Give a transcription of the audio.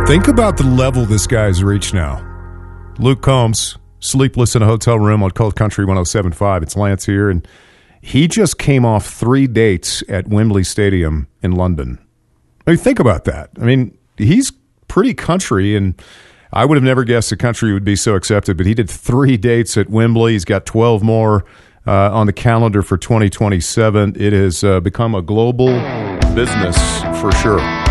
Think about the level this guy's reached now. Luke Combs, sleepless in a hotel room on Cold Country 107.5. It's Lance here, and he just came off 3 dates at Wembley Stadium in London. I mean, think about that. I mean, he's pretty country, and I would have never guessed the country would be so accepted, but he did 3 dates at Wembley. He's got 12 more on the calendar for 2027. It has become a global business for sure.